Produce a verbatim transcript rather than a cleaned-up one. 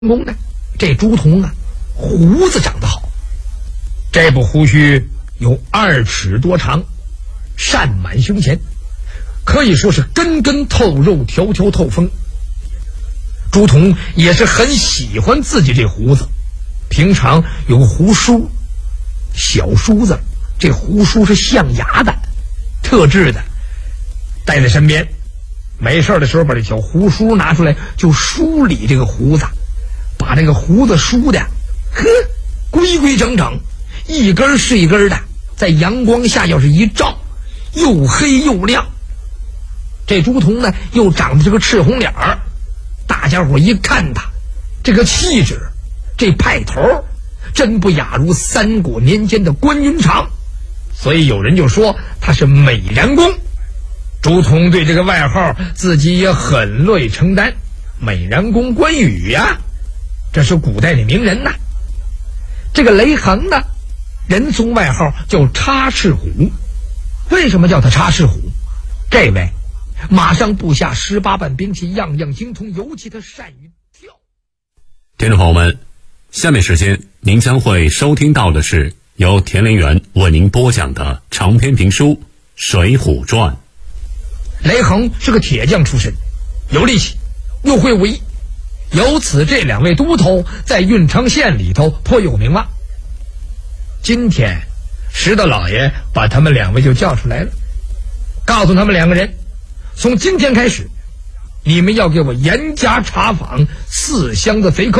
公呢，这朱仝啊，胡子长得好，这部胡须有二尺多长，善满胸前，可以说是根根透肉，条条透风。朱仝也是很喜欢自己这胡子，平常有个胡梳，小梳子，这胡梳是象牙的，特制的，带在身边，没事的时候把这小胡梳拿出来就梳理这个胡子，把这个胡子梳的呵规规整整，一根是一根的，在阳光下要是一照，又黑又亮。这朱仝呢又长得这个赤红脸儿，大家伙一看他这个气质，这派头，真不亚如三国年间的关云长，所以有人就说他是美髯公。朱仝对这个外号自己也很乐意承担，美髯公关羽呀、啊，这是古代的名人呐。这个雷横呢，人送外号叫插翅虎。为什么叫他插翅虎？这位马上部下十八般兵器，样样精通，尤其他善于跳。 听众朋友们，下面时间您将会收听到的是由田连元为您播讲的长篇评书《水浒传》。 雷横是个铁匠出身，有力气又会武艺，由此这两位都头在郓城县里头颇有名望。今天石头老爷把他们两位就叫出来了，告诉他们两个人，从今天开始，你们要给我严加查访四乡的贼寇。